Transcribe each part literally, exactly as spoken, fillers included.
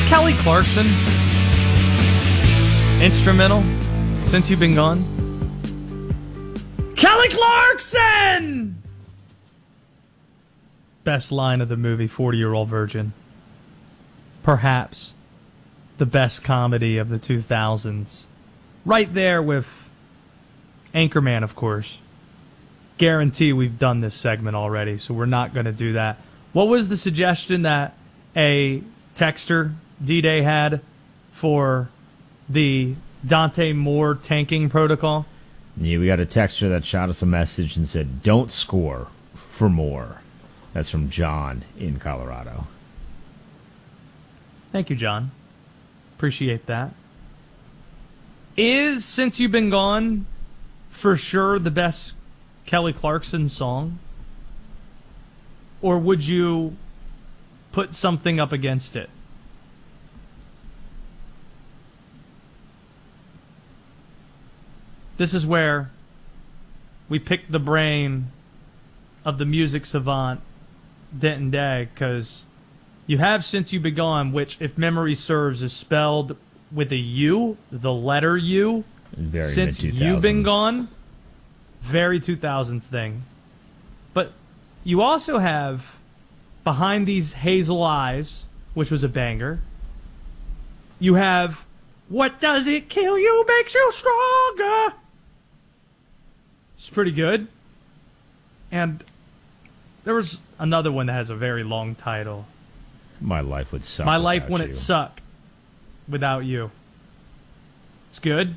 this Kelly Clarkson instrumental, Since You've Been Gone? Kelly Clarkson! Best line of the movie, forty-Year-Old Virgin. Perhaps the best comedy of the two thousands. Right there with Anchorman, of course. Guarantee we've done this segment already, so we're not going to do that. What was the suggestion that a texter, D-Day, had for the Dante Moore tanking protocol? Yeah, we got a texter that shot us a message and said, "Don't score for more." That's from John in Colorado. Thank you, John. Appreciate that. Is Since You've Been Gone for sure the best Kelly Clarkson song? Or would you put something up against it? This is where we pick the brain of the music savant, Denton Day, because you have Since You've Been Gone, which, if memory serves, is spelled with a U, the letter U. Very Since You've Been Gone. Very two thousands thing. But you also have Behind These Hazel Eyes, which was a banger. You have What Does It Kill You Makes You Stronger. It's pretty good. And there was another one that has a very long title. My Life Would Suck. My Life Without Wouldn't You. Suck Without You. It's good.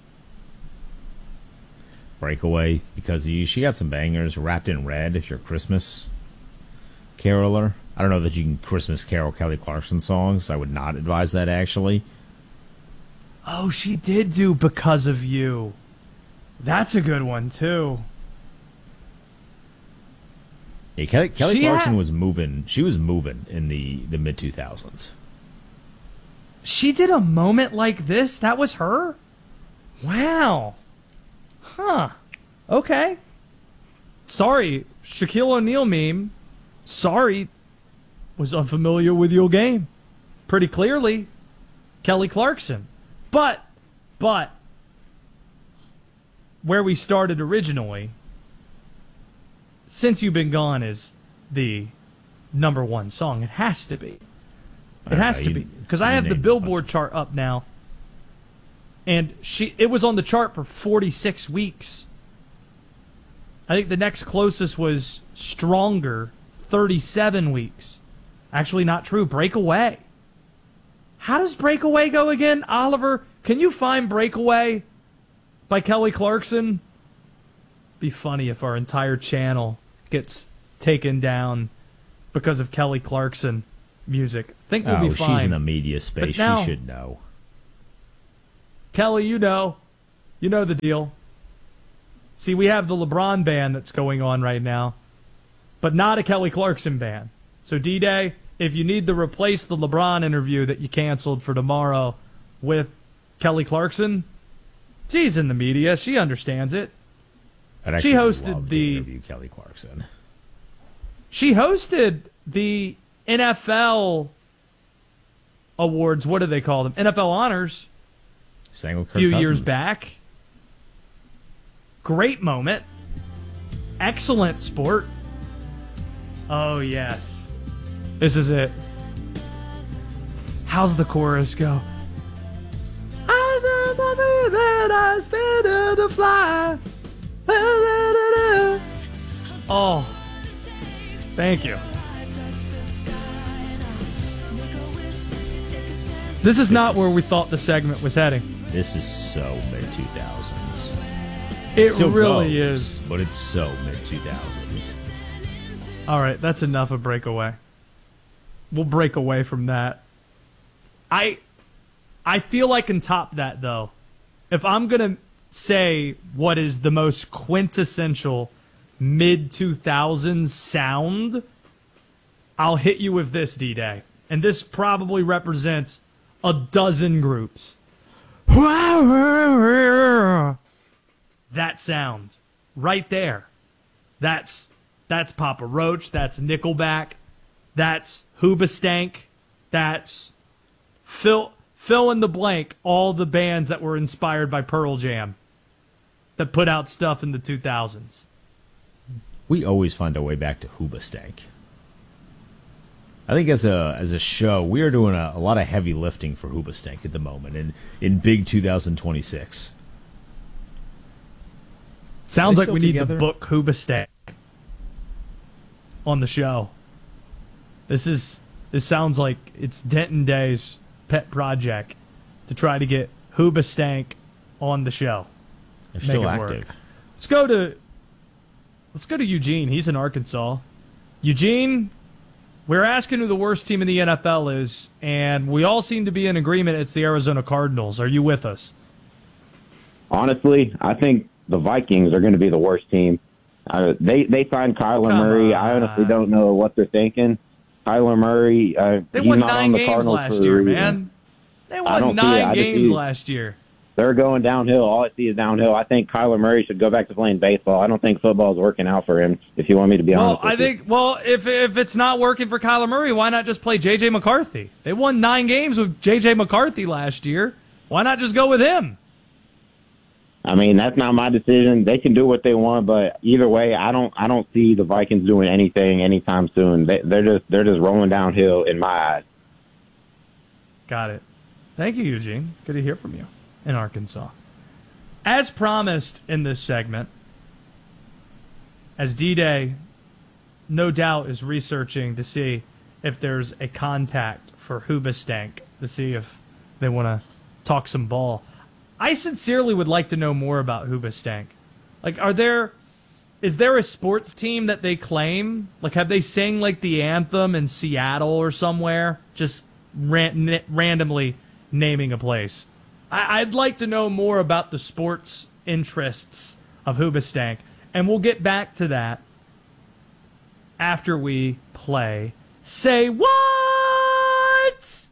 Breakaway, Because of You. She got some bangers. Wrapped in Red, if you're a Christmas caroler. I don't know that you can Christmas carol Kelly Clarkson songs. I would not advise that, actually. Oh, she did do Because of You. That's a good one, too. Yeah, Kelly, Kelly She Clarkson had- was moving. She was moving in the, the mid two thousands. She did a Moment Like This? That was her? Wow. Huh. Okay. Sorry, Shaquille O'Neal meme. Sorry, was unfamiliar with your game. Pretty clearly, Kelly Clarkson. But, but, where we started originally, Since You've Been Gone is the number one song. It has to be. It has right, to you- be. Because you I have the named a Billboard bunch. chart up now. And she it was on the chart for forty-six weeks. I think the next closest was Stronger, thirty-seven weeks. Actually, not true. Breakaway. How does Breakaway go again? Oliver, can you find Breakaway by Kelly Clarkson? Be funny if our entire channel gets taken down because of Kelly Clarkson music. Think we'll Oh, be fine. she's in the media space. now- She should know. Kelly, you know. You know the deal. See, we have the LeBron ban that's going on right now, but not a Kelly Clarkson ban. So, D-Day, if you need to replace the LeBron interview that you canceled for tomorrow with Kelly Clarkson, she's in the media. She understands it. I'd She actually hosted love to the- interview Kelly Clarkson. She hosted the N F L awards. What do they call them? N F L honors. Sang with A Kirk few years Cousins. back. Great moment. Excellent sport. Oh, yes. This is it. How's the chorus go? I stand to fly. Oh, thank you. This is not where we thought the segment was heading. This is so mid two thousands. It Still really goes, is. but it's so mid two thousands. All right, that's enough of Breakaway. We'll break away from that. I I feel I can top that, though. If I'm going to say what is the most quintessential mid two thousands sound, I'll hit you with this, D-Day. And this probably represents a dozen groups. That sound right there. That's that's Papa Roach. That's Nickelback. That's Hoobastank. That's fill fill in the blank all the bands that were inspired by Pearl Jam that put out stuff in the two thousands. We always find our way back to Hoobastank. I think as a as a show, we are doing a, a lot of heavy lifting for Hoobastank at the moment in, in big two thousand twenty-six. Sounds like still we need together? to book Hoobastank on the show. This is this sounds like it's Denton Day's pet project to try to get Hoobastank on the show. They're Make still it work. active. Let's go to let's go to Eugene. He's in Arkansas. Eugene, we're asking who the worst team in the N F L is, and we all seem to be in agreement it's the Arizona Cardinals. Are you with us? Honestly, I think the Vikings are going to be the worst team. Uh, they they signed Kyler Come Murray. on. I honestly don't know what they're thinking. Kyler Murray, uh, They he's won not nine on the games Cardinals last for a year, reason. man. They I won don't see it. nine I just games see- last year. They're going downhill. All I see is downhill. I think Kyler Murray should go back to playing baseball. I don't think football is working out for him, if you want me to be Well, honest with I think well, if if it's not working for Kyler Murray, why not just play J J McCarthy? They won nine games with J J McCarthy last year. Why not just go with him? I mean, that's not my decision. They can do what they want, but either way, I don't I don't see the Vikings doing anything anytime soon. They, they're just they're just rolling downhill in my eyes. Got it. Thank you, Eugene. Good to hear from you in Arkansas. As promised in this segment, as D-Day no doubt is researching to see if there's a contact for Hoobastank, to see if they want to talk some ball. I sincerely would like to know more about Hoobastank. Like, are there, is there a sports team that they claim? Like, have they sang like the anthem in Seattle or somewhere? Just ran- randomly naming a place. I- I'd like to know more about the sports interests of Hoobastank, and we'll get back to that after we play Say What?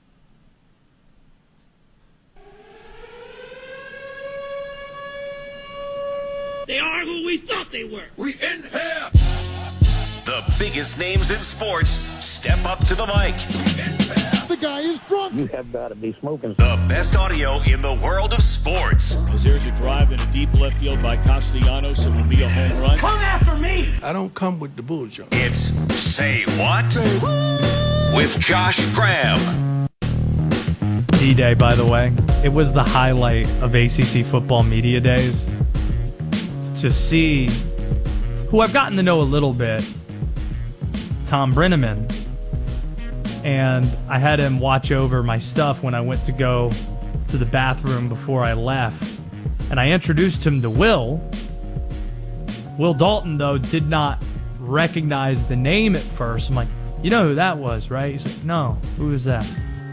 They are who we thought they were. We in here. The biggest names in sports step up to the mic. The guy is drunk. You have got to be smoking. The best audio in the world of sports. As there's a drive in a deep left field by Castellanos, it will be a home run. Come after me! I don't come with the bullshit. It's Say What? With Josh Graham. D-Day, by the way. It was the highlight of A C C football media days. To see who I've gotten to know a little bit, Tom Brenneman. And I had him watch over my stuff when I went to go to the bathroom before I left. And I introduced him to Will. Will Dalton, though, did not recognize the name at first. I'm like, you know who that was, right? He's like, no, who is that?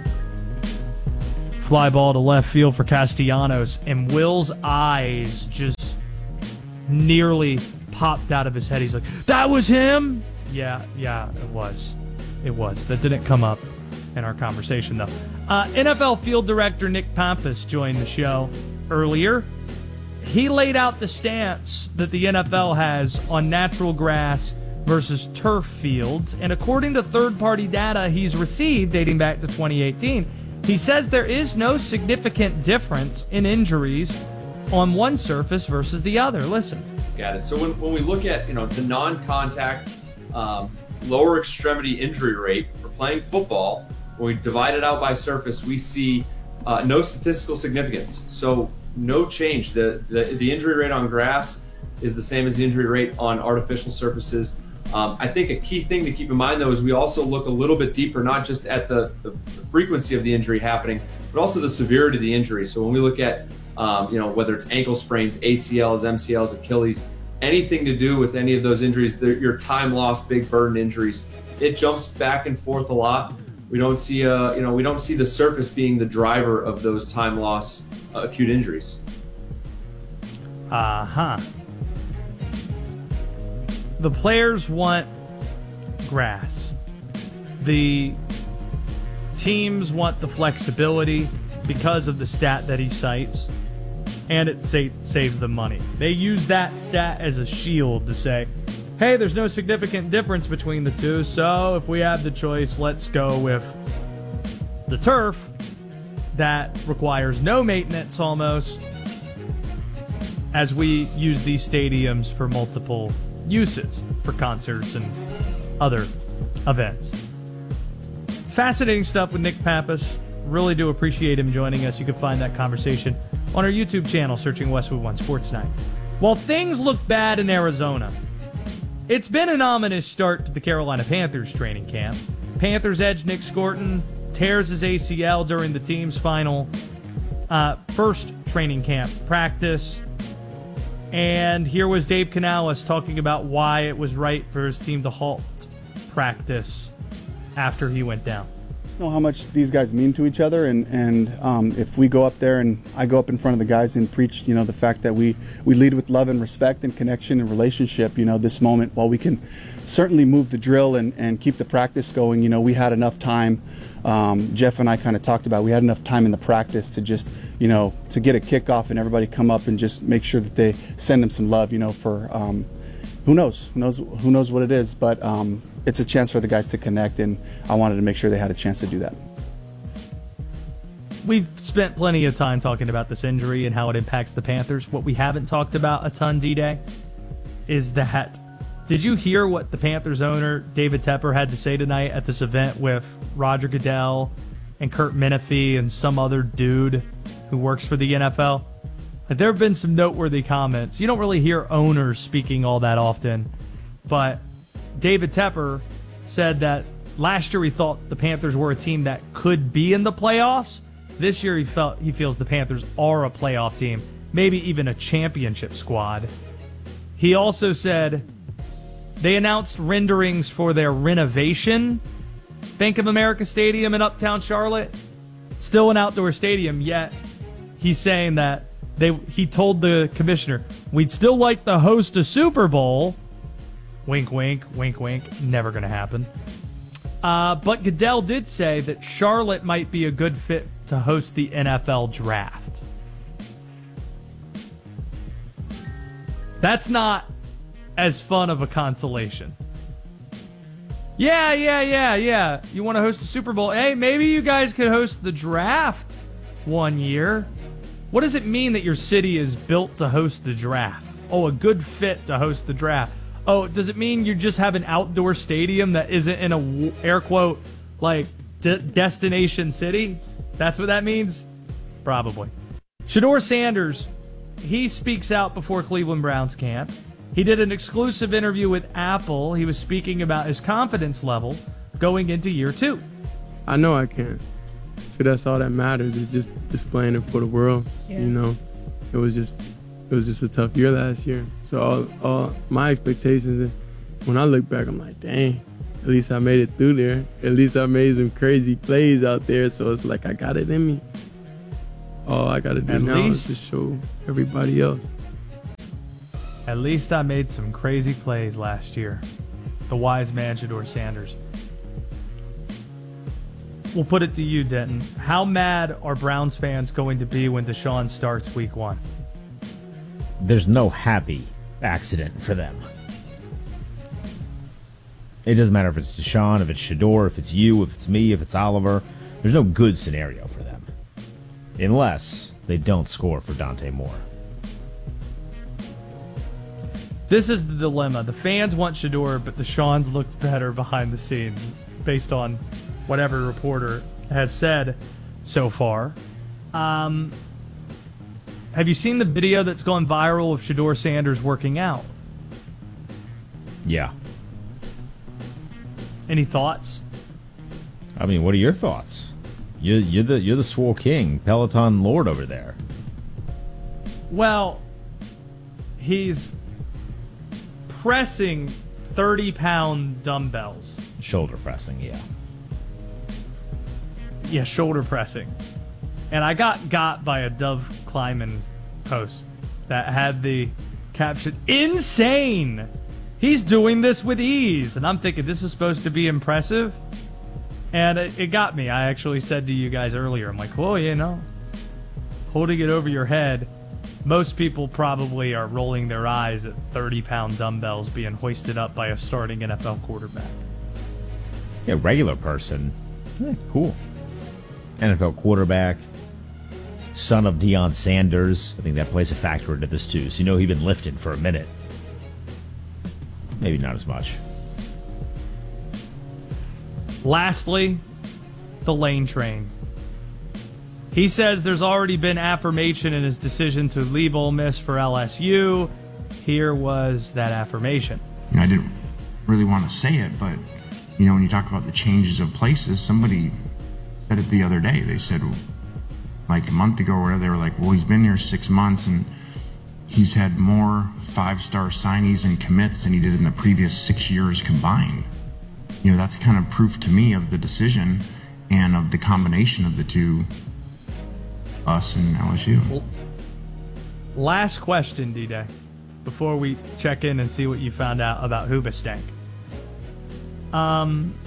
Fly ball to left field for Castellanos. And Will's eyes just nearly popped out of his head. He's like, that was him? Yeah, yeah, it was. It was. That didn't come up in our conversation, though. Uh, N F L field director Nick Pampas joined the show earlier. He laid out the stance that the N F L has on natural grass versus turf fields. And according to third-party data he's received dating back to twenty eighteen, he says there is no significant difference in injuries on one surface versus the other. Listen. Got it. So when, when we look at, you know, the non-contact um, lower extremity injury rate for playing football, when we divide it out by surface, we see uh, no statistical significance. So no change. The, the the injury rate on grass is the same as the injury rate on artificial surfaces. Um, I think a key thing to keep in mind, though, is we also look a little bit deeper, not just at the, the, the frequency of the injury happening, but also the severity of the injury. So when we look at, um, you know, whether it's ankle sprains, A C Ls, M C Ls, Achilles, anything to do with any of those injuries, your time lost, big burden injuries, it jumps back and forth a lot. We don't see, uh, you know, we don't see the surface being the driver of those time loss uh, acute injuries. Uh huh. The players want grass. The teams want the flexibility because of the stat that he cites, and it sa- saves them money. They use that stat as a shield to say, hey, there's no significant difference between the two, so if we have the choice, let's go with the turf. that requires no maintenance almost, as we use these stadiums for multiple uses, for concerts and other events. Fascinating stuff with Nick Pappas. Really do appreciate him joining us. You can find that conversation on our YouTube channel, searching Westwood One Sports Night. While things look bad in Arizona, it's been an ominous start to the Carolina Panthers training camp. Panthers edge Nick Scorton tears his A C L during the team's final uh, first training camp practice. And here was Dave Canales talking about why it was right for his team to halt practice after he went down. Just know how much these guys mean to each other, and and um, if we go up there and I go up in front of the guys and preach, you know, the fact that we we lead with love and respect and connection and relationship, you know, this moment, while we can certainly move the drill and and keep the practice going, you know, we had enough time. Um, Jeff and I kind of talked about we had enough time in the practice to just, you know, to get a kickoff and everybody come up and just make sure that they send them some love, you know, for um, who knows, who knows, who knows what it is, but um, it's a chance for the guys to connect, and I wanted to make sure they had a chance to do that. We've spent plenty of time talking about this injury and how it impacts the Panthers. What we haven't talked about a ton, D-Day, is that, did you hear what the Panthers owner, David Tepper, had to say tonight at this event with Roger Goodell and Kurt Menefee and some other dude who works for the N F L? Like, there have been some noteworthy comments. You don't really hear owners speaking all that often, but David Tepper said that last year he thought the Panthers were a team that could be in the playoffs. This year he felt he feels the Panthers are a playoff team, maybe even a championship squad. He also said they announced renderings for their renovation Bank of America Stadium in Uptown Charlotte. Still an outdoor stadium, yet he's saying that they he told the commissioner, we'd still like to host a Super Bowl. Wink, wink, wink, wink. Never going to happen. Uh, but Goodell did say that Charlotte might be a good fit to host the N F L draft. That's not as fun of a consolation. Yeah, yeah, yeah, yeah. You want to host the Super Bowl? Hey, maybe you guys could host the draft one year. What does it mean that your city is built to host the draft? Oh, a good fit to host the draft. Oh, does it mean you just have an outdoor stadium that isn't in a, air quote, like, de- destination city? That's what that means? Probably. Shedeur Sanders, he speaks out before Cleveland Browns camp. He did an exclusive interview with Apple. He was speaking about his confidence level going into year two. I know I can. So that's all that matters, is just displaying it for the world. Yeah. You know, it was just it was just a tough year last year. So all, all my expectations, when I look back, I'm like, dang, at least I made it through there. At least I made some crazy plays out there. So it's like I got it in me. All I got to do At now least, is to show everybody else. At least I made some crazy plays last year. The wise man, Shedeur Sanders. We'll put it to you, Denton. How mad are Browns fans going to be when Deshaun starts week one? There's no happy accident for them. It doesn't matter if it's Deshaun, if it's Shedeur, if it's you, if it's me, if it's Oliver. There's no good scenario for them. Unless they don't score for Dante Moore. This is the dilemma. The fans want Shedeur, but Deshaun's looked better behind the scenes based on what every reporter has said so far. Um, have you seen the video that's gone viral of Shedeur Sanders working out? Yeah. Any thoughts? I mean, what are your thoughts? You're, you're the you're the swole king, Peloton Lord over there. Well, he's pressing thirty-pound dumbbells. Shoulder pressing, yeah. Yeah, shoulder pressing. And I got got by a Dove Kleiman post that had the caption, insane! He's doing this with ease. And I'm thinking, this is supposed to be impressive? And it, it got me. I actually said to you guys earlier, I'm like, well, you know, holding it over your head. Most people probably are rolling their eyes at thirty-pound dumbbells being hoisted up by a starting N F L quarterback. Yeah, regular person. Eh, cool. N F L quarterback, son of Deion Sanders. I think that plays a factor into this too. So you know he'd been lifting for a minute. Maybe not as much. Lastly, the Lane Train. He says there's already been affirmation in his decision to leave Ole Miss for L S U. Here was that affirmation. You know, I didn't really want to say it, but, you know, when you talk about the changes of places, somebody said it the other day. They said, like a month ago or whatever, they were like, well, he's been here six months and he's had more five-star signees and commits than he did in the previous six years combined. You know, that's kind of proof to me of the decision and of the combination of the two, us and L S U. Well, last question, D-Day, before we check in and see what you found out about Hoobastank. Um,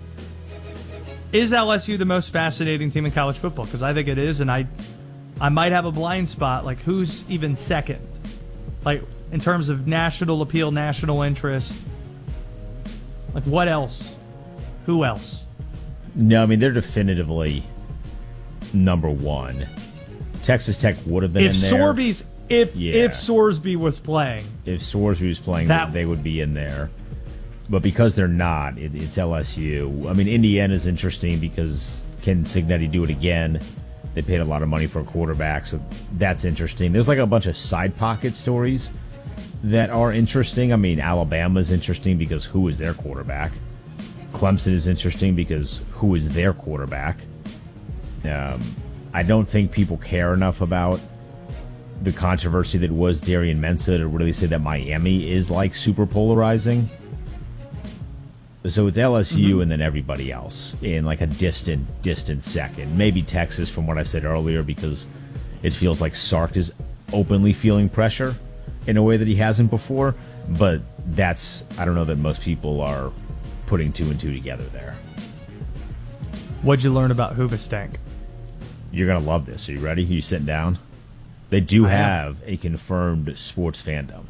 is L S U the most fascinating team in college football? Because I think it is, and I, I might have a blind spot. Like, who's even second? Like, in terms of national appeal, national interest. Like, what else? Who else? No, I mean, they're definitively number one. Texas Tech would have been if in there. Sorby's, if Yeah. if Sorsby was playing. If Sorsby was playing, That- they would be in there. But because they're not, it, it's L S U. I mean, Indiana's interesting because can Cignetti do it again? They paid a lot of money for a quarterback, so that's interesting. There's like a bunch of side pocket stories that are interesting. I mean, Alabama's interesting because who is their quarterback? Clemson is interesting because who is their quarterback? Um, I don't think people care enough about the controversy that was Darian Mensah to really say that Miami is like super polarizing. So it's L S U mm-hmm. and then everybody else in like a distant, distant second. Maybe Texas, from what I said earlier, because it feels like Sark is openly feeling pressure in a way that he hasn't before. But that's, I don't know that most people are putting two and two together there. What'd you learn about Hoobastank? You're going to love this. Are you ready? Are you sitting down? They do have a confirmed sports fandom.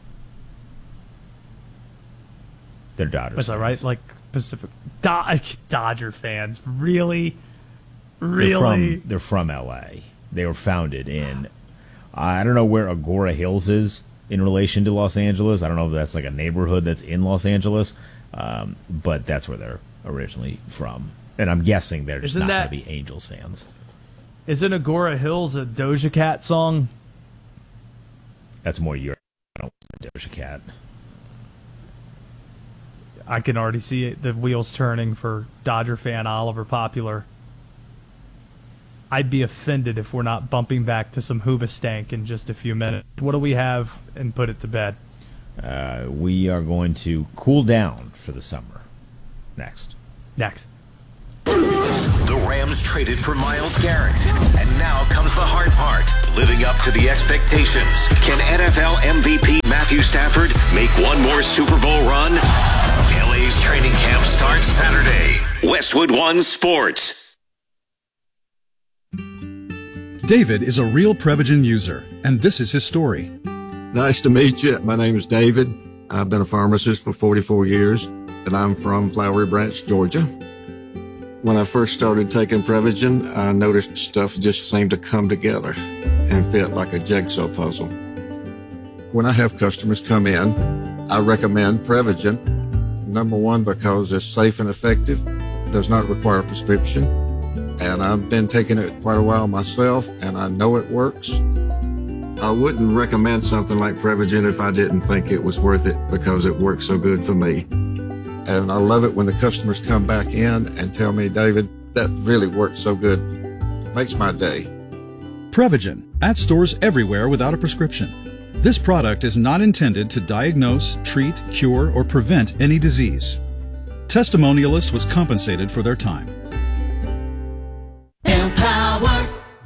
They're Dodgers Was that fans. right? Like Pacific Do- Dodger fans, really, really. They're from, they're from L A. They were founded in. I don't know where Agora Hills is in relation to Los Angeles. I don't know if that's like a neighborhood that's in Los Angeles, um, but that's where they're originally from. And I'm guessing they're just Isn't not that- going to be Angels fans. Isn't Agora Hills a Doja Cat song? That's more your. I don't want Doja Cat. I can already see it, the wheels turning for Dodger fan Oliver Popular. I'd be offended if we're not bumping back to some Hoobastank in just a few minutes. What do we have and put it to bed? Uh, we are going to cool down for the summer. Next. Next. The Rams traded for Myles Garrett, and now comes the hard part, living up to the expectations. Can N F L M V P Matthew Stafford make one more Super Bowl run? L A's training camp starts Saturday. Westwood One Sports. David is a real Prevagen user, and this is his story. Nice to meet you. My name is David. I've been a pharmacist for forty-four years, and I'm from Flowery Branch, Georgia. When I first started taking Prevagen, I noticed stuff just seemed to come together and fit like a jigsaw puzzle. When I have customers come in, I recommend Prevagen. Number one, because it's safe and effective, does not require a prescription, and I've been taking it quite a while myself, and I know it works. I wouldn't recommend something like Prevagen if I didn't think it was worth it because it works so good for me. And I love it when the customers come back in and tell me, David, that really worked so good. Makes my day. Prevagen, at stores everywhere without a prescription. This product is not intended to diagnose, treat, cure, or prevent any disease. Testimonialist was compensated for their time. Empower.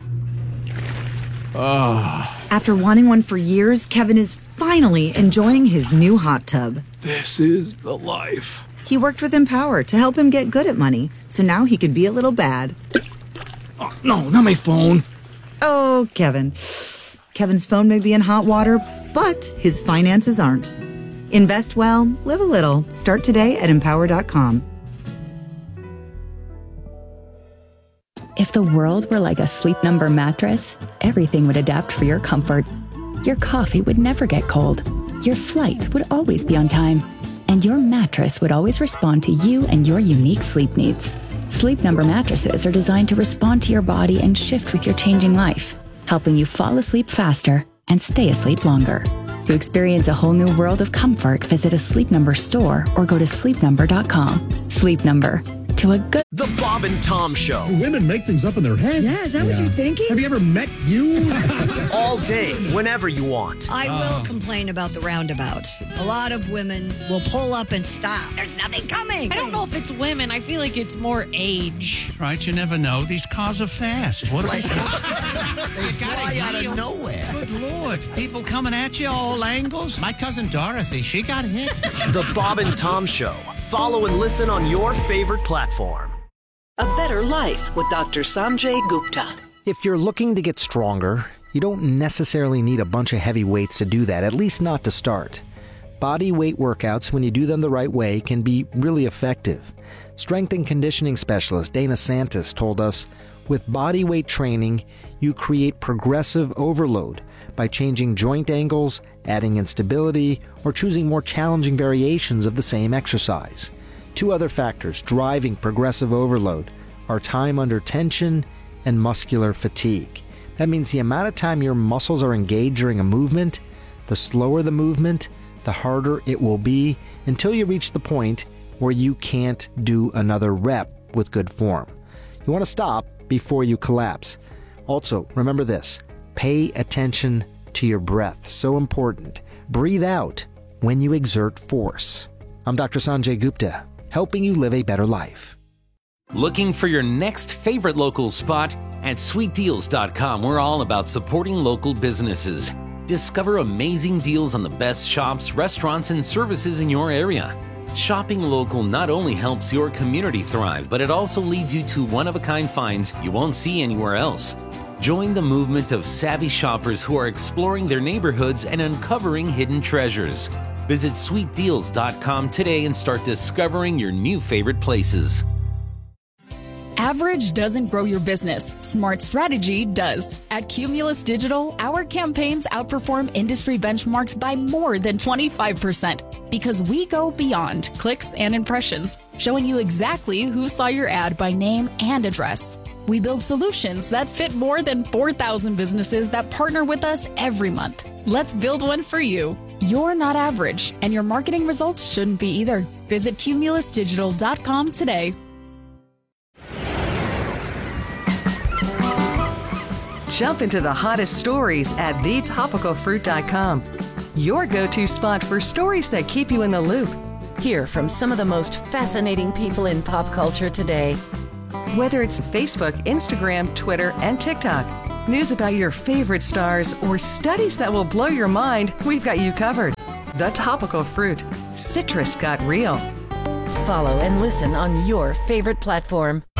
Ah. After wanting one for years, Kevin is finally enjoying his new hot tub. This is the life. He worked with Empower to help him get good at money, so now he could be a little bad. Oh, no, not my phone. Oh, Kevin. Kevin's phone may be in hot water, but his finances aren't. Invest well, live a little. Start today at empower dot com. If the world were like a Sleep Number mattress, everything would adapt for your comfort. Your coffee would never get cold. Your flight would always be on time. And your mattress would always respond to you and your unique sleep needs. Sleep Number mattresses are designed to respond to your body and shift with your changing life, helping you fall asleep faster and stay asleep longer. To experience a whole new world of comfort, visit a Sleep Number store or go to sleep number dot com. Sleep Number. To a good... The Bob and Tom Show. Women make things up in their head. Yeah, is that yeah. what you're thinking? Have you ever met you? All day, whenever you want. I will uh. complain about the roundabouts. A lot of women will pull up and stop. There's nothing coming. I don't know if it's women. I feel like it's more age. Right, you never know. These cars are fast. What are they? They fly out of nowhere. Good Lord. People coming at you all angles. My cousin Dorothy, she got hit. The Bob and Tom Show. Follow and listen on your favorite platform. A better life with Doctor Sanjay Gupta. If you're looking to get stronger, you don't necessarily need a bunch of heavy weights to do that, at least not to start. Body weight workouts, when you do them the right way, can be really effective. Strength and conditioning specialist Dana Santis told us, with body weight training, you create progressive overload by changing joint angles, adding instability, or choosing more challenging variations of the same exercise. Two other factors driving progressive overload are time under tension and muscular fatigue. That means the amount of time your muscles are engaged during a movement, the slower the movement, the harder it will be until you reach the point where you can't do another rep with good form. You want to stop before you collapse. Also, remember this. Pay attention to your breath. So important. Breathe out when you exert force. I'm Doctor Sanjay Gupta, helping you live a better life. Looking for your next favorite local spot? At sweet deals dot com, we're all about supporting local businesses. Discover amazing deals on the best shops, restaurants, and services in your area. Shopping local not only helps your community thrive, but it also leads you to one-of-a-kind finds you won't see anywhere else. Join the movement of savvy shoppers who are exploring their neighborhoods and uncovering hidden treasures. Visit sweet deals dot com today and start discovering your new favorite places. Average doesn't grow your business. Smart strategy does. At Cumulus Digital, our campaigns outperform industry benchmarks by more than twenty-five percent because we go beyond clicks and impressions, showing you exactly who saw your ad by name and address. We build solutions that fit more than four thousand businesses that partner with us every month. Let's build one for you. You're not average, and your marketing results shouldn't be either. Visit cumulus digital dot com today. Jump into the hottest stories at the topical fruit dot com. Your go-to spot for stories that keep you in the loop. Hear from some of the most fascinating people in pop culture today. Whether it's Facebook, Instagram, Twitter, and TikTok, news about your favorite stars, or studies that will blow your mind, we've got you covered. The Topical Fruit. Citrus got real. Follow and listen on your favorite platform.